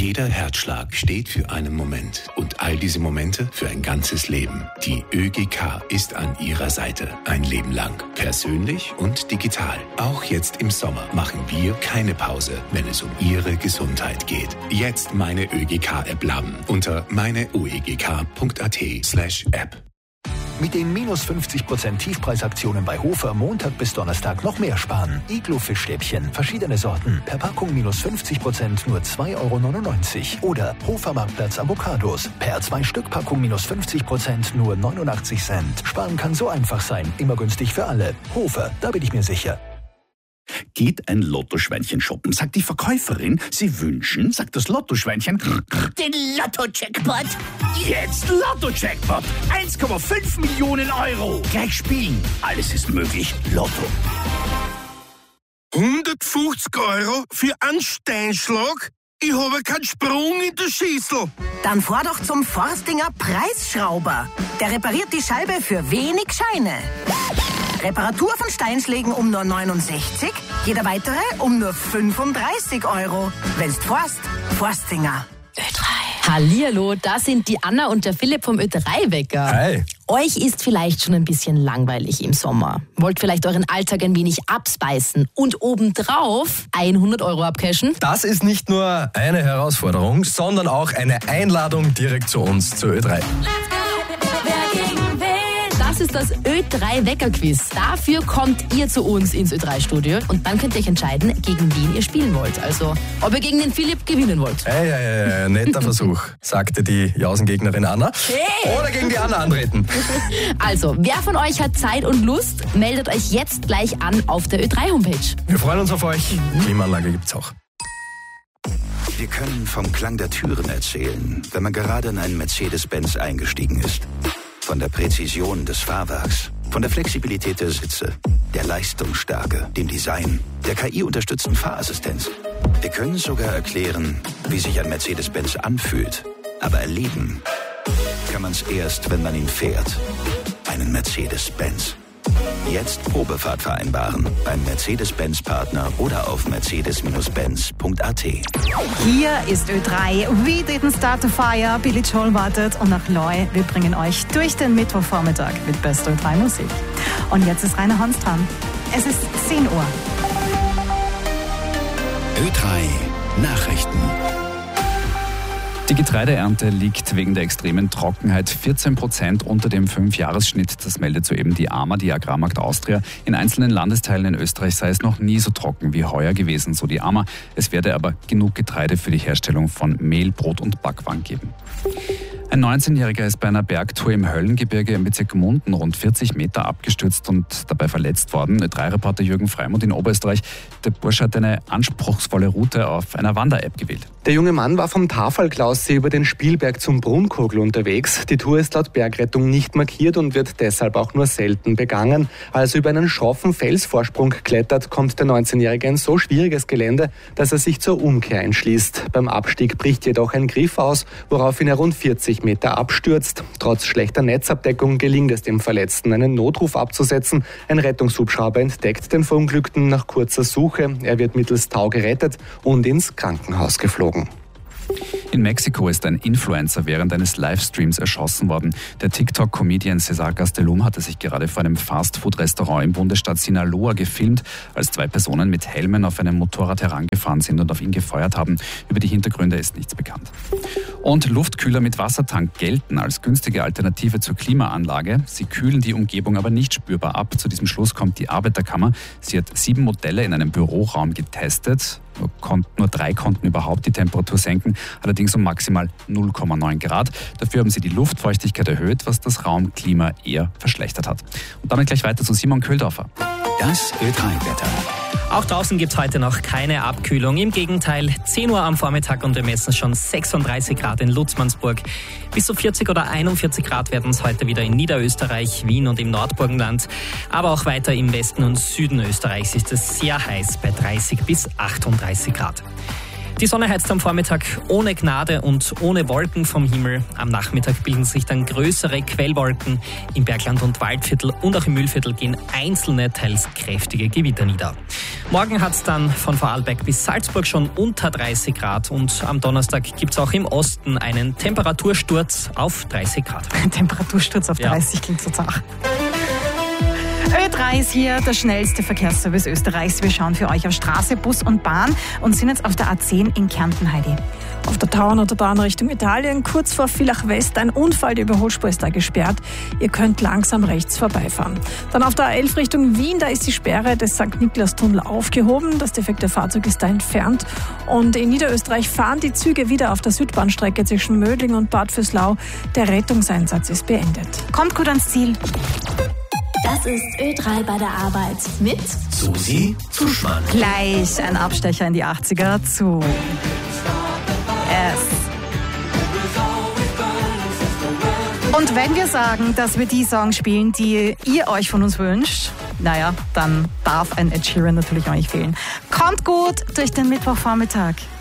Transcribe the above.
Jeder Herzschlag steht für einen Moment und all diese Momente für ein ganzes Leben. Die ÖGK ist an Ihrer Seite. Ein Leben lang. Persönlich und digital. Auch jetzt im Sommer machen wir keine Pause, wenn es um Ihre Gesundheit geht. Jetzt meine ÖGK-App laden unter meineuegk.at/App. Mit den minus 50% Tiefpreisaktionen bei Hofer Montag bis Donnerstag noch mehr sparen. Iglo-Fischstäbchen, verschiedene Sorten, per Packung minus 50% nur 2,99 €. Oder Hofer Marktplatz Avocados, per 2-Stück-Packung minus 50% nur 89 Cent. Sparen kann so einfach sein, immer günstig für alle. Hofer, da bin ich mir sicher. Geht ein Lottoschweinchen shoppen, sagt die Verkäuferin, Sie wünschen, sagt das Lottoschweinchen, den Lotto-Jackpot. Jetzt Lotto-Jackpot, 1,5 Millionen €. Gleich spielen, alles ist möglich, Lotto. 150 € für einen Steinschlag? Ich habe keinen Sprung in der Schüssel. Dann fahr doch zum Forstinger Preisschrauber. Der repariert die Scheibe für wenig Scheine. Reparatur von Steinschlägen um nur 69, jeder weitere um nur 35 €. Wenn's forst, Forstinger. Ö3. Hallihallo, da sind die Anna und der Philipp vom Ö3-Wecker. Hi. Euch ist vielleicht schon ein bisschen langweilig im Sommer. Wollt vielleicht euren Alltag ein wenig abspeisen und obendrauf 100 € abcashen? Das ist nicht nur eine Herausforderung, sondern auch eine Einladung direkt zu uns, zu Ö3. Das ist das Ö3-Wecker-Quiz. Dafür kommt ihr zu uns ins Ö3-Studio und dann könnt ihr euch entscheiden, gegen wen ihr spielen wollt. Also, ob ihr gegen den Philipp gewinnen wollt. Hey, netter Versuch, sagte die Jausengegnerin Anna. Hey. Oder gegen die Anna antreten. Also, wer von euch hat Zeit und Lust, meldet euch jetzt gleich an auf der Ö3-Homepage. Wir freuen uns auf euch. Klimaanlage gibt's auch. Wir können vom Klang der Türen erzählen, wenn man gerade in einen Mercedes-Benz eingestiegen ist. Von der Präzision des Fahrwerks, von der Flexibilität der Sitze, der Leistungsstärke, dem Design, der KI-unterstützten Fahrassistenz. Wir können sogar erklären, wie sich ein Mercedes-Benz anfühlt. Aber erleben kann man es erst, wenn man ihn fährt. Einen Mercedes-Benz. Jetzt Probefahrt vereinbaren beim Mercedes-Benz-Partner oder auf mercedes-benz.at. Hier ist Ö3. We didn't start the fire. Billy Joel wartet und nach Loy. Wir bringen euch durch den Mittwochvormittag mit bester Ö3-Musik. Und jetzt ist Rainer Hans dran. Es ist 10 Uhr. Ö3 Nachrichten. Die Getreideernte liegt wegen der extremen Trockenheit 14% unter dem 5-Jahres-Schnitt. Das meldet soeben die AMA, die Agrarmarkt Austria. In einzelnen Landesteilen in Österreich sei es noch nie so trocken wie heuer gewesen, so die AMA. Es werde aber genug Getreide für die Herstellung von Mehl, Brot und Backwaren geben. Ein 19-Jähriger ist bei einer Bergtour im Höllengebirge im Bezirk Gmunden rund 40 Meter abgestürzt und dabei verletzt worden. Ö3-Reporter Jürgen Freimuth in Oberösterreich. Der Bursch hat eine anspruchsvolle Route auf einer Wander-App gewählt. Der junge Mann war vom Tafelklaussee über den Spielberg zum Brunkogel unterwegs. Die Tour ist laut Bergrettung nicht markiert und wird deshalb auch nur selten begangen. Als er über einen schroffen Felsvorsprung klettert, kommt der 19-Jährige in so schwieriges Gelände, dass er sich zur Umkehr entschließt. Beim Abstieg bricht jedoch ein Griff aus, woraufhin er rund 40 Meter abstürzt. Trotz schlechter Netzabdeckung gelingt es dem Verletzten, einen Notruf abzusetzen. Ein Rettungshubschrauber entdeckt den Verunglückten nach kurzer Suche. Er wird mittels Tau gerettet und ins Krankenhaus geflogen. In Mexiko ist ein Influencer während eines Livestreams erschossen worden. Der TikTok-Comedian Cesar Gastelum hatte sich gerade vor einem Fast-Food-Restaurant im Bundesstaat Sinaloa gefilmt, als 2 Personen mit Helmen auf einem Motorrad herangefahren sind und auf ihn gefeuert haben. Über die Hintergründe ist nichts bekannt. Und Luftkühler mit Wassertank gelten als günstige Alternative zur Klimaanlage. Sie kühlen die Umgebung aber nicht spürbar ab. Zu diesem Schluss kommt die Arbeiterkammer. Sie hat 7 Modelle in einem Büroraum getestet. Nur 3 konnten überhaupt die Temperatur senken, allerdings um maximal 0,9 Grad. Dafür haben sie die Luftfeuchtigkeit erhöht, was das Raumklima eher verschlechtert hat. Und damit gleich weiter zu Simon Köhldorfer. Das Ö3-Wetter. Auch draußen gibt es heute noch keine Abkühlung. Im Gegenteil, 10 Uhr am Vormittag und wir messen schon 36 Grad in Lutzmannsburg. Bis zu 40 oder 41 Grad werden es heute wieder in Niederösterreich, Wien und im Nordburgenland. Aber auch weiter im Westen und Süden Österreichs ist es sehr heiß bei 30 bis 38 Grad. Die Sonne heizt am Vormittag ohne Gnade und ohne Wolken vom Himmel. Am Nachmittag bilden sich dann größere Quellwolken. Im Bergland und Waldviertel und auch im Mühlviertel gehen einzelne, teils kräftige Gewitter nieder. Morgen hat es dann von Vorarlberg bis Salzburg schon unter 30 Grad und am Donnerstag gibt es auch im Osten einen Temperatursturz auf 30 Grad. Ein Temperatursturz auf 30 klingt so zart. Ö3 ist hier der schnellste Verkehrsservice Österreichs. Wir schauen für euch auf Straße, Bus und Bahn und sind jetzt auf der A10 in Kärnten, Heidi. Auf der Tauernautobahn Richtung Italien, kurz vor Villach West, ein Unfall, die Überholspur ist da gesperrt. Ihr könnt langsam rechts vorbeifahren. Dann auf der A11 Richtung Wien, da ist die Sperre des St. Niklas-Tunnel aufgehoben. Das defekte Fahrzeug ist da entfernt. Und in Niederösterreich fahren die Züge wieder auf der Südbahnstrecke zwischen Mödling und Bad Vöslau. Der Rettungseinsatz ist beendet. Kommt gut ans Ziel. Das ist Ö3 bei der Arbeit mit Susi Zuschmann. Gleich ein Abstecher in die 80er zu Und wenn wir sagen, dass wir die Songs spielen, die ihr euch von uns wünscht, naja, dann darf ein Ed Sheeran natürlich auch nicht fehlen. Kommt gut durch den Mittwochvormittag.